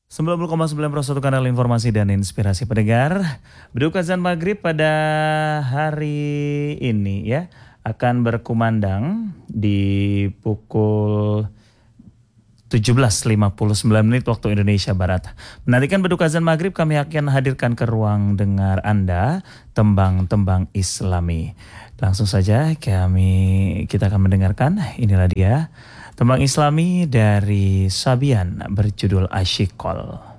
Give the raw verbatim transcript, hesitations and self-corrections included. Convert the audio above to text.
sembilan puluh koma sembilan per satu kanal informasi dan inspirasi pendengar. Beduk azan maghrib pada hari ini ya akan berkumandang di pukul tujuh belas lima puluh sembilan menit waktu Indonesia Barat. Menantikan beduk azan maghrib, kami akan hadirkan ke ruang dengar Anda tembang-tembang Islami. Langsung saja kami kita akan mendengarkan, inilah dia tembang Islami dari Sabian berjudul Asyikol.